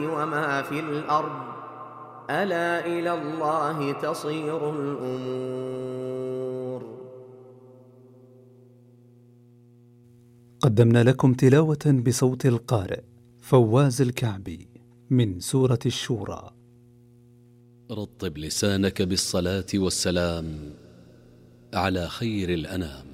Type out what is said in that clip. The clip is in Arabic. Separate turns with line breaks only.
وما في الأرض ألا إلى الله تصير الأمور.
قدمنا لكم تلاوة بصوت القارئ فواز الكعبي من سورة الشورى.
رطب لسانك بالصلاة والسلام على خير الأنام.